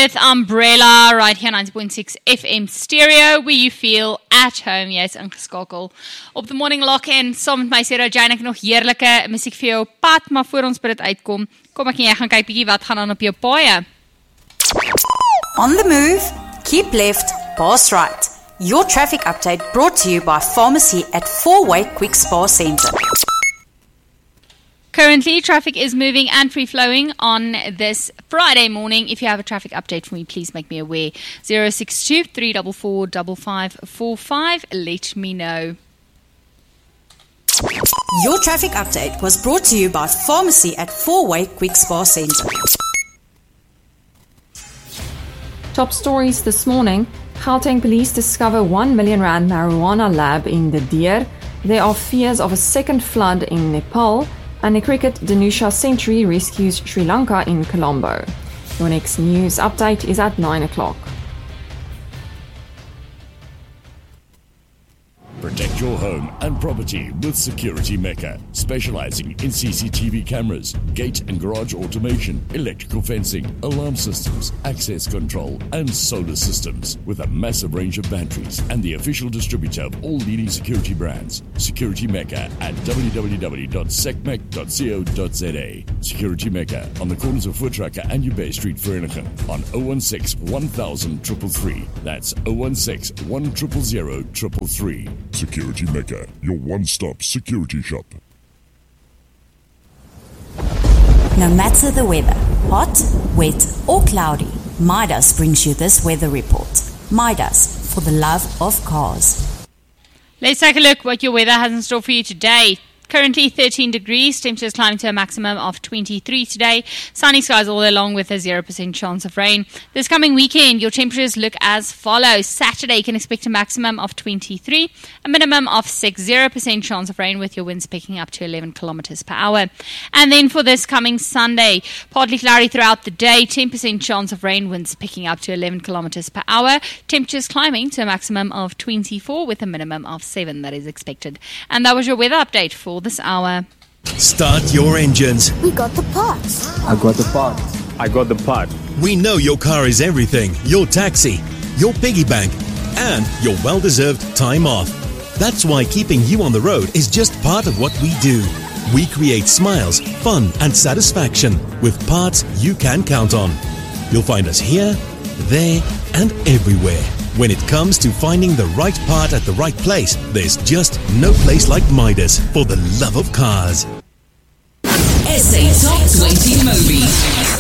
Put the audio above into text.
with Umbrella right here 90.6 FM stereo where you feel at home. Jy is ingeskakel op the morning lock-in saam met my Sarah Jane. Ek nog heerlike musiek vir jou op pad, maar voor ons by dit uitkom, kom ek en jy gaan kyk bietjie wat gaan aan op jou paaie. On the move, keep left, pass right. Your traffic update brought to you by Pharmacy at Four-Way Quick Spa Centre. Currently, traffic is moving and free-flowing on this Friday morning. If you have a traffic update for me, please make me aware. 062 344 5545. Let me know. Your traffic update was brought to you by Pharmacy at Four-Way Quick Spa Centre. Top stories this morning. Gauteng police discover R1 million marijuana lab in the Deer. There are fears of a second flood in Nepal. And the cricket Danusha Century rescues Sri Lanka in Colombo. Your next news update is at 9 o'clock. Protect your home and property with Security Mecca, specializing in CCTV cameras, gate and garage automation, electrical fencing, alarm systems, access control, and solar systems, with a massive range of batteries and the official distributor of all leading security brands. Security Mecca at www.secmec.co.za. Security Mecca on the corners of Voortrekker and Ubay Street, Vereniging, on 016 1000 333. That's 016 1000 333. Security Mecca, your one-stop security shop. No matter the weather, hot, wet or cloudy, Midas brings you this weather report. Midas, for the love of cars. Let's take a look what your weather has in store for you today. Currently 13 degrees, temperatures climbing to a maximum of 23 today. Sunny skies all along with a 0% chance of rain. This coming weekend, your temperatures look as follows. Saturday, you can expect a maximum of 23, a minimum of 6, 0% chance of rain with your winds picking up to 11 kilometers per hour. And then for this coming Sunday, partly cloudy throughout the day, 10% chance of rain, winds picking up to 11 kilometers per hour. Temperatures climbing to a maximum of 24 with a minimum of 7 that is expected. And that was your weather update for this hour. Start your engines. We got the parts. I got the part. I got the part. We know your car is everything. Your taxi, your piggy bank, and your well-deserved time off. That's why keeping you on the road is just part of what we do. We create smiles, fun, and satisfaction with parts you can count on. You'll find us here, there, and everywhere. When it comes to finding the right part at the right place, there's just no place like Midas for the love of cars. SA Top 20 Movies.